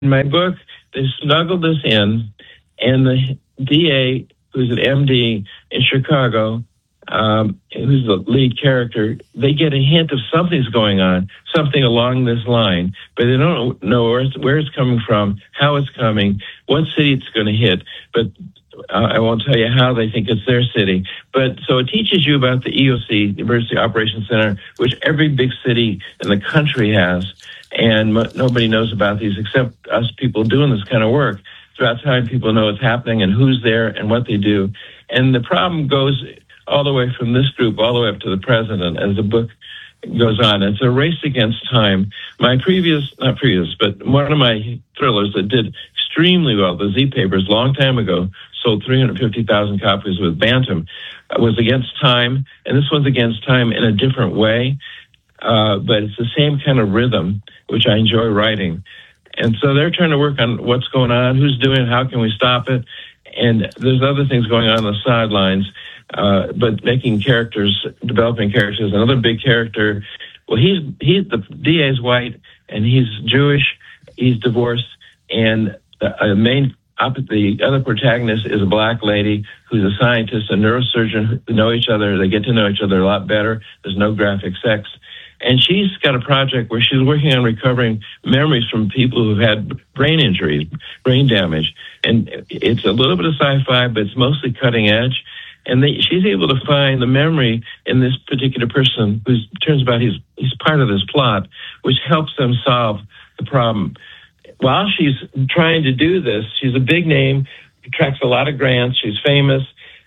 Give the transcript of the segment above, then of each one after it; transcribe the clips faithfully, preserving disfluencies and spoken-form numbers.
In my book, they snuggled this in, and the D A, who's an M D in Chicago, um, who's the lead character, they get a hint of something's going on, something along this line, but they don't know where it's, where it's coming from, how it's coming, what city it's going to hit. But uh, I won't tell you how they think it's their city. But so it teaches you about the E O C, Emergency Operations Center, which every big city in the country has. And mo- nobody knows about these except us people doing this kind of work. It's about time people know what's happening and who's there and what they do. And the problem goes all the way from this group all the way up to the president as the book goes on. It's a race against time. My previous, not previous, but one of my thrillers that did extremely well, the Z Papers, a long time ago, sold three hundred fifty thousand copies with Bantam, uh, was against time. And this one's against time in a different way. Uh, but it's the same kind of rhythm, which I enjoy writing. And so they're trying to work on what's going on, who's doing it, how can we stop it. And there's other things going on on the sidelines, uh, but making characters, developing characters. Another big character, well, he's, he's the D A's white, and he's Jewish, he's divorced, and the uh, main the other protagonist is a black lady who's a scientist, a neurosurgeon, who know each other. They get to know each other a lot better. There's no graphic sex. And she's got a project where she's working on recovering memories from people who've had brain injuries, brain damage. And it's a little bit of sci-fi, but it's mostly cutting edge. And they, she's able to find the memory in this particular person who turns out he's, he's part of this plot, which helps them solve the problem. While she's trying to do this, she's a big name, attracts a lot of grants, she's famous,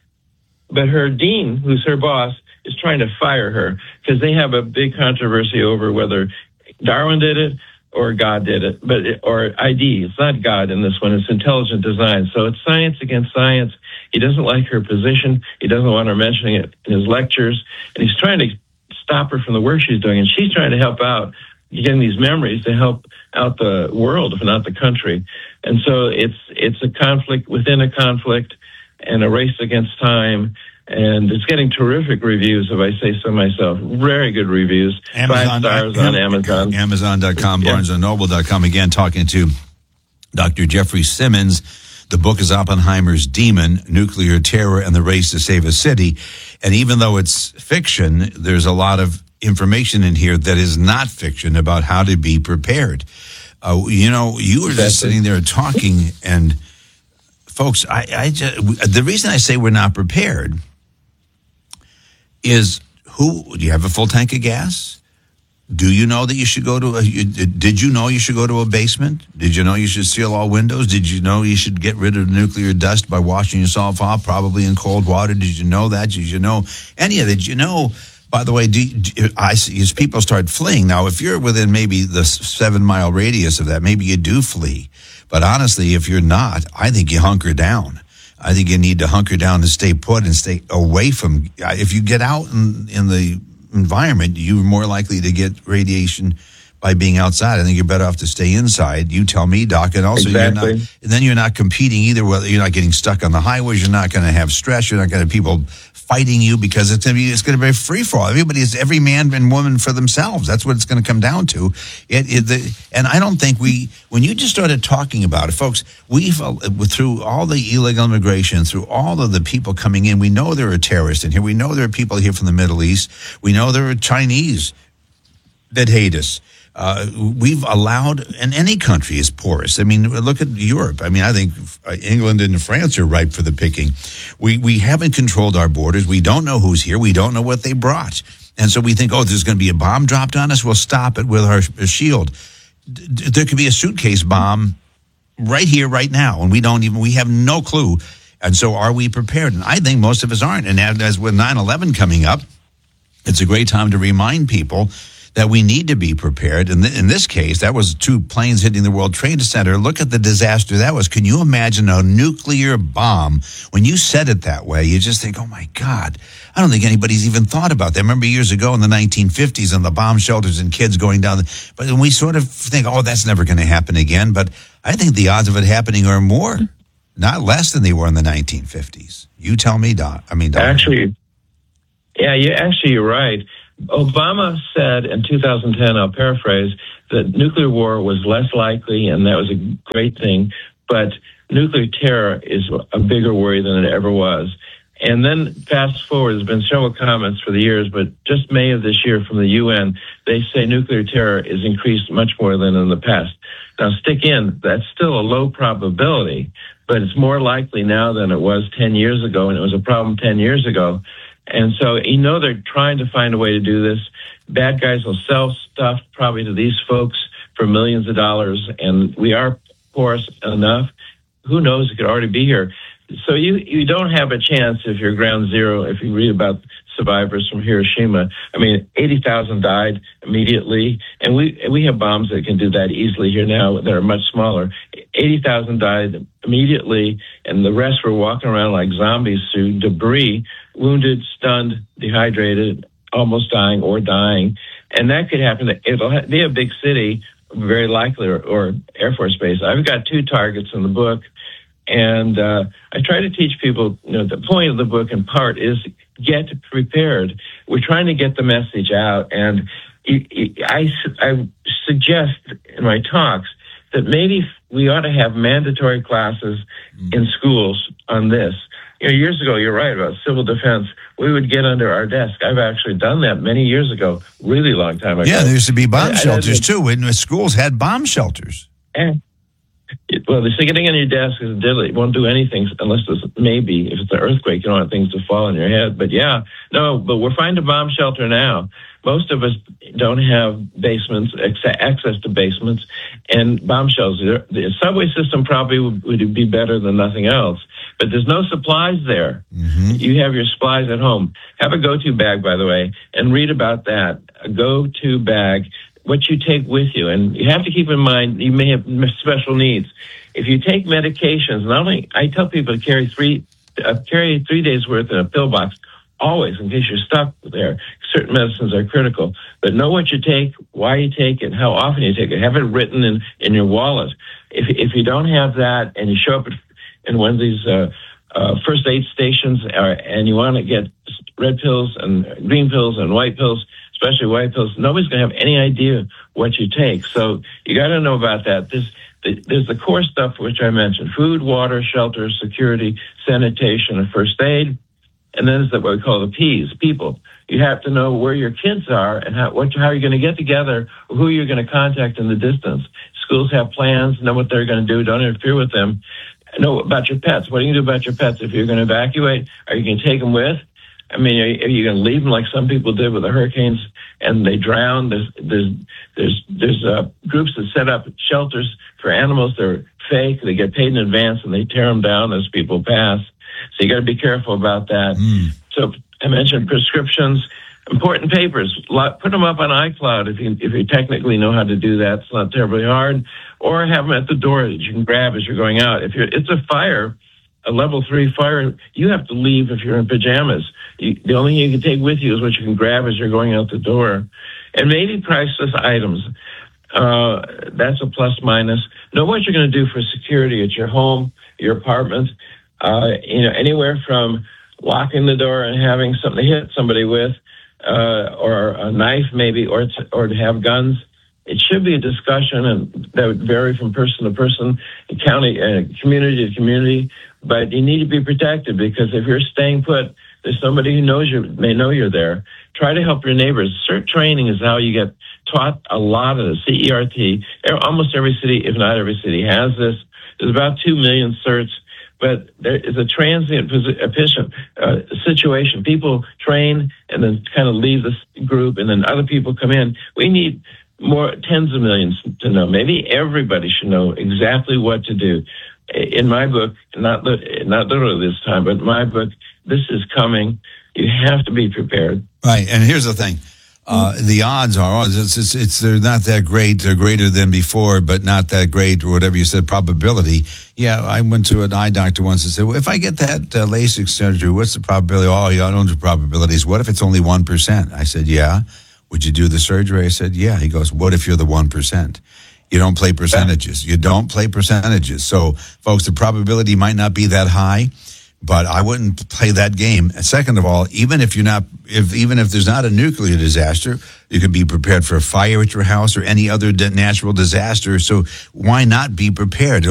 but her dean, who's her boss, is trying to fire her because they have a big controversy over whether Darwin did it or God did it, but it, or I D. It's not God in this one. It's intelligent design. So it's science against science. He doesn't like her position. He doesn't want her mentioning it in his lectures, and he's trying to stop her from the work she's doing, and she's trying to help out, getting these memories to help out the world, if not the country. And so it's it's a conflict within a conflict and a race against time. And it's getting terrific reviews, if I say so myself. Very good reviews. Amazon, Five stars on Amazon. Amazon dot com, Barnes and Noble dot com. Again, talking to Doctor Jeffrey Simmons. The book is Oppenheimer's Demon, Nuclear Terror and the Race to Save a City. And even though it's fiction, there's a lot of information in here that is not fiction about how to be prepared. Uh, you know, you were just sitting there talking, and folks, I, I just, the reason I say we're not prepared is, who do you have a full tank of gas? Do you know that you should go to a, did you know you should go to a basement? Did you know you should seal all windows? Did you know you should get rid of nuclear dust by washing yourself off, probably in cold water? Did you know that? Did you know any of that? Did you know, by the way, do, do, I see as people start fleeing. Now, if you're within maybe the seven mile radius of that, maybe you do flee. But honestly, if you're not, I think you hunker down. I think you need to hunker down and stay put and stay away from, if you get out in, in the environment, you're more likely to get radiation by being outside. I think you're better off to stay inside. You tell me, Doc. And also, exactly. you're not, and then you're not competing either. Whether you're not getting stuck on the highways, you're not going to have stress. You're not going to have people fighting you, because it's going to be, it's going to be free for all. Everybody is every man and woman for themselves. That's what it's going to come down to. It, it the, and I don't think we, when you just started talking about it, folks, we've uh, through all the illegal immigration, through all of the people coming in, we know there are terrorists in here. We know there are people here from the Middle East. We know there are Chinese that hate us. Uh, we've allowed, and any country is porous. I mean, look at Europe. I mean, I think England and France are ripe for the picking. We we haven't controlled our borders. We don't know who's here. We don't know what they brought. And so we think, oh, there's going to be a bomb dropped on us. We'll stop it with our shield. D- there could be a suitcase bomb right here, right now, and we don't even, we have no clue. And so are we prepared? And I think most of us aren't. And as with nine eleven coming up, it's a great time to remind people that we need to be prepared. And in this case, that was two planes hitting the World Trade Center. Look at the disaster that was. Can you imagine a nuclear bomb? When you said it that way, you just think, oh my God, I don't think anybody's even thought about that. I remember years ago in the nineteen fifties and the bomb shelters and kids going down. The, but we sort of think, oh, that's never going to happen again. But I think the odds of it happening are more, not less than they were in the nineteen fifties. You tell me, Doc. I mean, Doc. Actually, yeah, you actually, you're right. Obama said in two thousand ten, I'll paraphrase, that nuclear war was less likely, and that was a great thing. But nuclear terror is a bigger worry than it ever was. And then fast forward, there's been several comments for the years, but just May of this year from the U N, they say nuclear terror is increased much more than in the past. Now, stick in, that's still a low probability, but it's more likely now than it was ten years ago, and it was a problem ten years ago. And so, you know, they're trying to find a way to do this. Bad guys will sell stuff probably to these folks for millions of dollars, and we are porous enough. Who knows? It could already be here. So you, you don't have a chance if you're ground zero, if you read about survivors from Hiroshima. I mean, eighty thousand died immediately, and we we have bombs that can do that easily here now that are much smaller. eighty thousand died immediately, and the rest were walking around like zombies through debris, wounded, stunned, dehydrated, almost dying or dying. And that could happen. It'll be a big city, very likely, or, or Air Force Base. I've got two targets in the book. And uh, I try to teach people, you know, the point of the book in part is get prepared. We're trying to get the message out. And I, I suggest in my talks that maybe we ought to have mandatory classes in schools on this. You know, years ago, you're right about civil defense. We would get under our desk. I've actually done that many years ago, really long time ago. Yeah, there used to be bomb I, shelters, I, too. When schools had bomb shelters. And, well, the sitting on your desk is deadly. It won't do anything unless there's maybe, if it's an earthquake, you don't want things to fall on your head. But yeah, no, but we're finding a bomb shelter now. Most of us don't have basements, access to basements, and bomb shelters. The subway system probably would, would be better than nothing else. But there's no supplies there. Mm-hmm. You have your supplies at home. Have a go-to bag, by the way, and read about that. A go-to bag, what you take with you. And you have to keep in mind, you may have special needs. If you take medications, not only, I tell people to carry three, uh, carry three days worth in a pill box, always, in case you're stuck there. Certain medicines are critical. But know what you take, why you take it, how often you take it. Have it written in, in your wallet. If, if you don't have that and you show up at in one of these uh, uh, first aid stations, uh, and you want to get red pills and green pills and white pills, especially white pills, nobody's going to have any idea what you take. So you got to know about that. There's, there's the core stuff which I mentioned: food, water, shelter, security, sanitation, and first aid. And then there's what we call the P's, people. You have to know where your kids are and how, what, how you're going to get together, who you're going to contact in the distance. Schools have plans, know what they're going to do, don't interfere with them. Know about your pets. What are you going to do about your pets if you're going to evacuate? Are you going to take them with? I mean, are you, are you going to leave them like some people did with the hurricanes and they drowned? There's there's there's there's uh, groups that set up shelters for animals. They're fake. They get paid in advance and they tear them down as people pass. So you got to be careful about that. Mm. So I mentioned prescriptions, important papers. Put them up on iCloud if you if you technically know how to do that. It's not terribly hard. Or have them at the door that you can grab as you're going out. If you're, it's a fire, a level three fire, you have to leave if you're in pajamas. You, the only thing you can take with you is what you can grab as you're going out the door. And maybe priceless items. Uh, that's a plus minus. Know what you're going to do for security at your home, your apartment. Uh, you know, anywhere from locking the door and having something to hit somebody with, uh, or a knife maybe, or to, or to have guns. It should be a discussion, and that would vary from person to person, county, uh, community to community. But you need to be protected, because if you're staying put, there's somebody who knows you, may know you're there. Try to help your neighbors. CERT training is how you get taught a lot of the C E R T. Almost every city, if not every city, has this. There's about two million certs, but there is a transient position, uh, situation. People train and then kind of leave this group, and then other people come in. We need more tens of millions to know. Maybe everybody should know exactly what to do. In my book, not not literally this time, but in my book, this is coming. You have to be prepared. Right, and here's the thing: uh, the odds are it's, it's it's they're not that great. They're greater than before, but not that great, or whatever you said. Probability. Yeah, I went to an eye doctor once and said, "Well, if I get that uh, LASIK surgery, what's the probability?" Oh, yeah, I don't do probabilities. What if it's only one percent? I said, "Yeah." Would you do the surgery? I said, yeah. He goes, what if you're the one percent? You don't play percentages. You don't play percentages. So, folks, the probability might not be that high, But I wouldn't play that game. And second of all, even if you're not, if even if there's not a nuclear disaster, you could be prepared for a fire at your house or any other natural disaster. So why not be prepared?